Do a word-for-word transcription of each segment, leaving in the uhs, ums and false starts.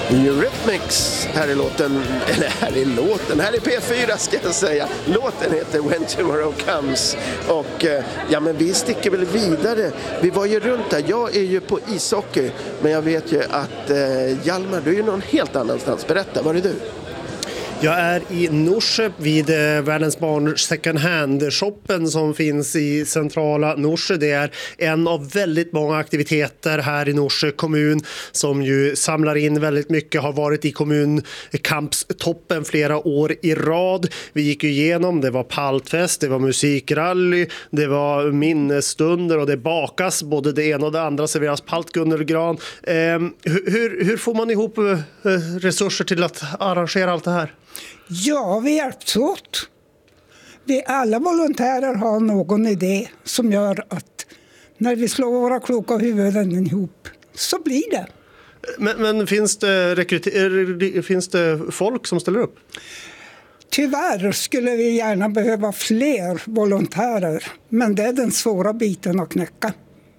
Eurythmics, här är låten, eller här är låten, här är P fyra ska jag säga. Låten heter When Tomorrow Comes och ja, men vi sticker väl vidare. Vi var ju runt där, jag är ju på ishockey, men jag vet ju att eh, Hjalmar, du är ju någon helt annanstans. Berätta, var är du? Jag är i Norsjö vid Världens barn second hand-shoppen som finns i centrala Norsjö. Det är en av väldigt många aktiviteter här i Norsjö kommun som ju samlar in väldigt mycket, har varit i kommunkampstoppen flera år i rad. Vi gick ju igenom, det var paltfest, det var musikrally, det var minnesstunder och det bakas både det ena och det andra, serveras palt, Gunnelgran. Eh, hur, hur får man ihop eh, resurser till att arrangera allt det här? Ja, vi hjälps åt. Vi alla volontärer har någon idé som gör att när vi slår våra kloka huvuden ihop så blir det. Men, men finns det, rekryter- finns det folk som ställer upp? Tyvärr skulle vi gärna behöva fler volontärer, men det är den svåra biten att knäcka.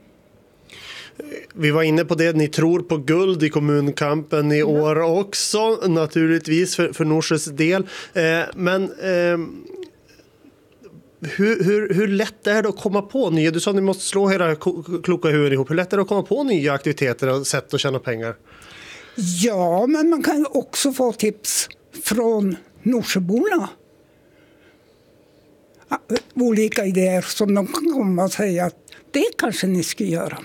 Vi var inne på det, ni tror på guld i kommunkampen i år också, naturligtvis för, för Norsjös del. Eh, men eh, hur, hur, hur lätt är det att komma på nya, du sa att ni måste slå era kloka huvuden ihop, hur lätt är det att komma på nya aktiviteter och sätt att tjäna pengar? Ja, men man kan ju också få tips från Norsjöborna. Olika idéer som de kan komma och säga att det kanske ni ska göra.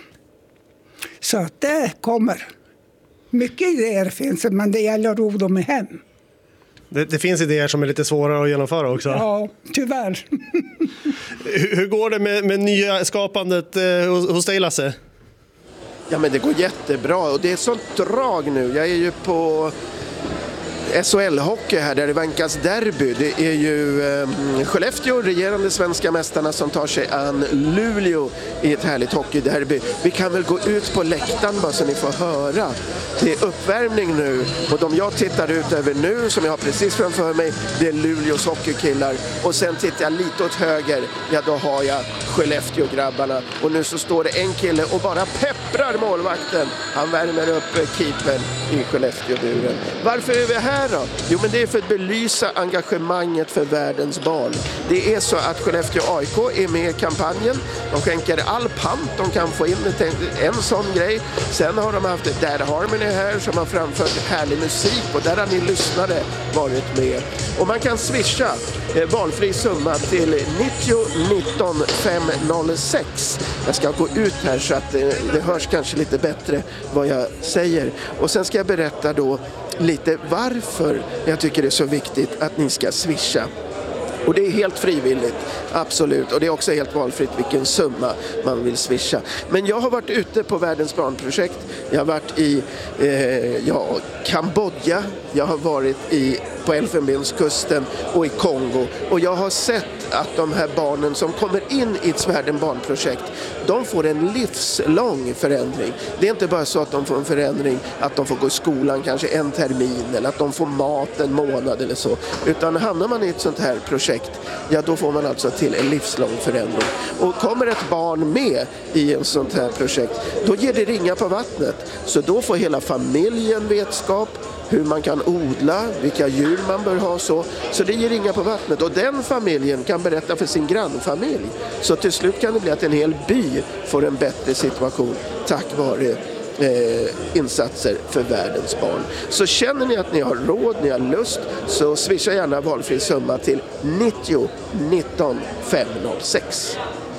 Så att det kommer. Mycket idéer finns, men det gäller att ro dem i hem. Det, det finns idéer som är lite svårare att genomföra också. Ja, tyvärr. hur, hur går det med, med nya skapandet eh, hos, hos dig, Lasse? Ja, men det går jättebra och det är ett sånt drag nu. Jag är ju på S H L-hockey här där det vankas derby. Det är ju eh, Skellefteå, regerande svenska mästarna, som tar sig an Luleå i ett härligt hockeyderby. Vi kan väl gå ut på läktaren bara så ni får höra. Det är uppvärmning nu och de jag tittar ut över nu, som jag har precis framför mig, det är Luleås hockeykillar. Och sen tittar jag lite åt höger, ja då har jag Skellefteå-grabbarna. Och nu så står det en kille och bara pepprar målvakten. Han värmer upp keepern i Skellefteå-buren. Varför är vi här då? Jo, men det är för att belysa engagemanget för världens barn. Det är så att Skellefteå A I K är med i kampanjen. De skänker all pant de kan få in, en sån grej. Sen har de haft Dad Harmony här som har framfört härlig musik och där har ni lyssnare varit med. Och man kan swisha eh, valfri summa till nittio nitton femhundrasex. Jag ska gå ut här så att eh, det hörs kanske lite bättre vad jag säger. Och sen ska jag berätta då lite varför jag tycker det är så viktigt att ni ska swisha. Och det är helt frivilligt, absolut. Och det är också helt valfritt vilken summa man vill swisha. Men jag har varit ute på Världens barnprojekt. Jag har varit i eh, ja, Kambodja. Jag har varit i, på Elfenbenskusten och i Kongo. Och jag har sett att de här barnen som kommer in i ett Världens barnprojekt, de får en livslång förändring. Det är inte bara så att de får en förändring att de får gå i skolan kanske en termin eller att de får mat en månad eller så. Utan hamnar man i ett sånt här projekt, ja då får man alltså till en livslång förändring. Och kommer ett barn med i ett sånt här projekt, då ger det ringar på vattnet. Så då får hela familjen vetskap hur man kan odla, vilka djur man bör ha så. Så det ger ringar på vattnet och den familjen kan berätta för sin grannfamilj. Så till slut kan det bli att en hel by får en bättre situation tack vare eh, insatser för världens barn. Så känner ni att ni har råd, ni har lust, så swisha gärna valfri summa till nittio nitton femhundrasex.